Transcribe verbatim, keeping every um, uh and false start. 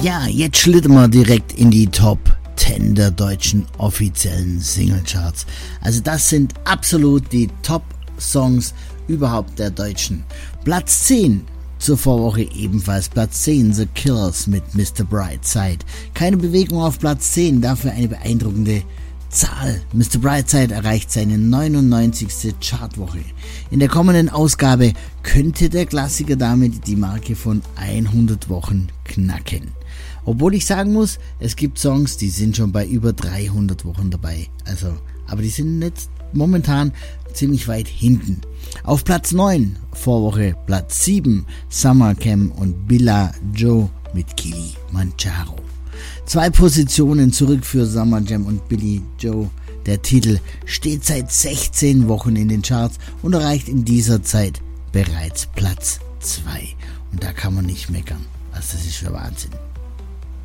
Ja, jetzt schlittern wir direkt in die Top zehn der deutschen offiziellen Singlecharts. Also das sind absolut die Top-Songs überhaupt der Deutschen. Platz zehn zur Vorwoche ebenfalls. Platz zehn, The Killers mit Mister Brightside. Keine Bewegung auf Platz zehn, dafür eine beeindruckende Zahl. Mister Brightside erreicht seine neunundneunzigste Chartwoche. In der kommenden Ausgabe könnte der Klassiker damit die Marke von hundert Wochen knacken. Obwohl ich sagen muss, es gibt Songs, die sind schon bei über dreihundert Wochen dabei. Also, aber die sind jetzt momentan ziemlich weit hinten. Auf Platz neun, Vorwoche Platz sieben, Summer Cam und Billa Joe mit Kilimanjaro. Zwei Positionen zurück für Summer Jam und Billy Joe. Der Titel steht seit sechzehn Wochen in den Charts und erreicht in dieser Zeit bereits Platz zwei. Und da kann man nicht meckern. Also das ist schon Wahnsinn.